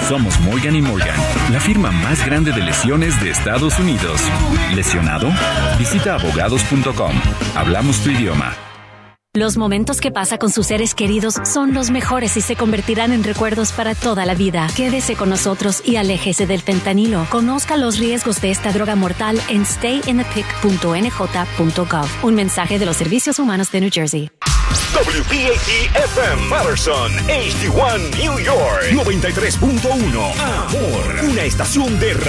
Somos Morgan & Morgan, la firma más grande de lesiones de Estados Unidos. ¿Lesionado? Visita abogados.com. Hablamos tu idioma. Los momentos que pasa con sus seres queridos son los mejores y se convertirán en recuerdos para toda la vida. Quédese con nosotros y aléjese del fentanilo. Conozca los riesgos de esta droga mortal en stayinthepic.nj.gov. Un mensaje de los Servicios Humanos de New Jersey. WPAT-FM Patterson, HD1 New York 93.1 Amor, una estación de